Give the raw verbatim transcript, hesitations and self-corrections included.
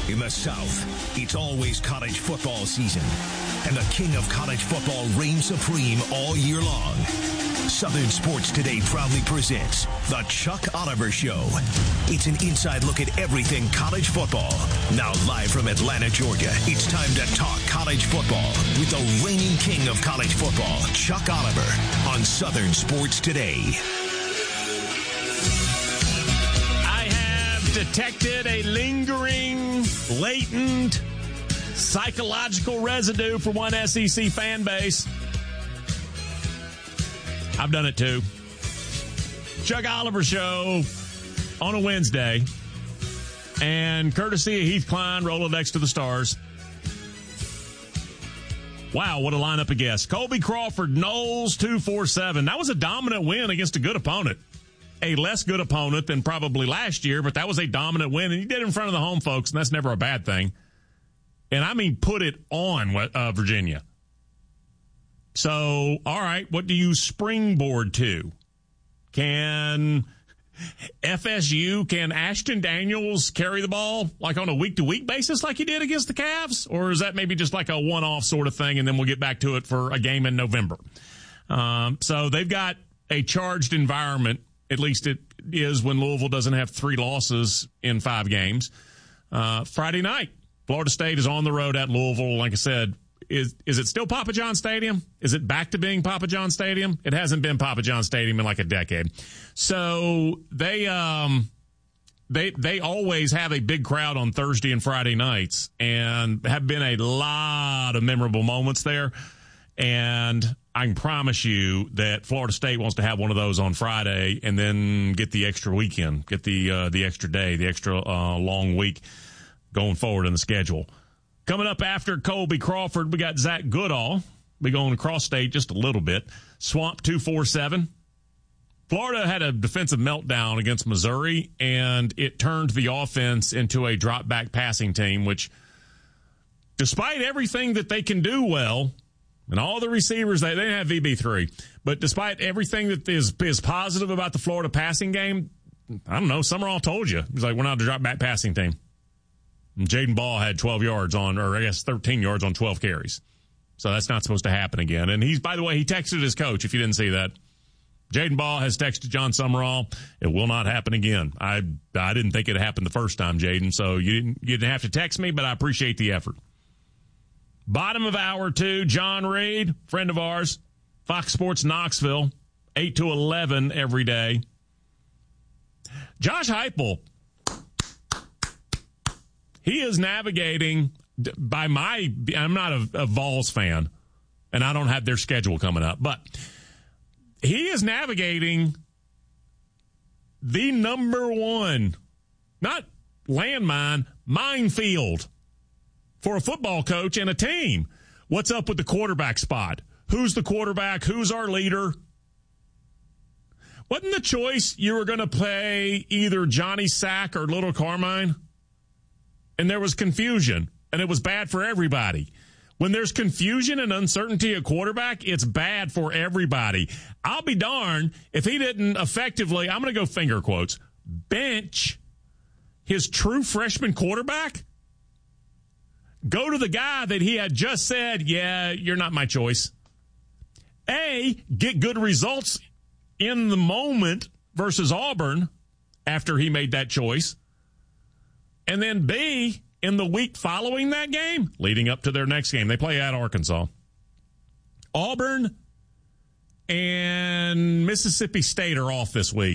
In the South, it's always college football season, and the king of college football reigns supreme all year long. Southern Sports Today proudly presents The Chuck Oliver Show. It's an inside look at everything college football. Now live from Atlanta, Georgia, it's time to talk college football with the reigning king of college football, Chuck Oliver, on Southern Sports Today. Detected a lingering, latent, psychological residue for one S E C fan base. I've done it too. Chuck Oliver Show on a Wednesday. And courtesy of Heath Klein, Rolodex to the Stars. Wow, what a lineup of guests. Colby Crawford, Knowles two forty-seven. That was a dominant win against a good opponent. A less good opponent than probably last year, but that was a dominant win, and he did it in front of the home folks, and that's never a bad thing. And I mean, put it on uh, Virginia. So, all right, what do you springboard to? Can F S U, can Ashton Daniels carry the ball like on a week-to-week basis like he did against the Cavs? Or is that maybe just like a one-off sort of thing, and then we'll get back to it for a game in November? Um, so they've got a charged environment. At least it is when Louisville doesn't have three losses in five games. Uh, Friday night, Florida State is on the road at Louisville. Like I said, is is it still Papa John Stadium? Is it back to being Papa John Stadium? It hasn't been Papa John Stadium in like a decade. So they um they they always have a big crowd on Thursday and Friday nights, and have been a lot of memorable moments there. And I can promise you that Florida State wants to have one of those on Friday and then get the extra weekend, get the uh, the extra day, the extra uh, long week going forward in the schedule. Coming up after Colby Crawford, we got Zach Goodall. We're going across state just a little bit. Swamp two forty-seven. Florida had a defensive meltdown against Missouri, and it turned the offense into a drop-back passing team, which, despite everything that they can do well, and all the receivers, they, they didn't have V B three. But despite everything that is, is positive about the Florida passing game, I don't know, Summerall told you. He's like, we're not a drop-back passing team. And Jaden Ball had twelve yards on, or I guess thirteen yards on twelve carries. So that's not supposed to happen again. And he's, by the way, he texted his coach, if you didn't see that. Jaden Ball has texted John Summerall, it will not happen again. I I didn't think it happened the first time, Jaden, so you didn't, you didn't have to text me, but I appreciate the effort. Bottom of hour two, John Reed, friend of ours, Fox Sports Knoxville, eight to eleven every day. Josh Heupel, he is navigating by my, I'm not a, a Vols fan, and I don't have their schedule coming up, but he is navigating the number one, not landmine, minefield for a football coach and a team. What's up with the quarterback spot? Who's the quarterback? Who's our leader? Wasn't the choice you were going to play either Johnny Sack or Little Carmine? And there was confusion, and it was bad for everybody. When there's confusion and uncertainty at quarterback, it's bad for everybody. I'll be darned if he didn't effectively, I'm going to go finger quotes, bench his true freshman quarterback. Go to the guy that he had just said, yeah, you're not my choice. A, get good results in the moment versus Auburn after he made that choice. And then B, in the week following that game, leading up to their next game, they play at Arkansas. Auburn and Mississippi State are off this week.